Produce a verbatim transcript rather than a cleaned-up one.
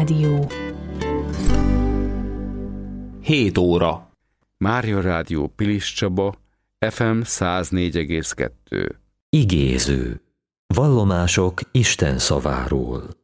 Rádió. hét óra. Mária Rádió Pilis Csaba, ef em száz négy egész kettő. Igéző. Vallomások Isten szaváról.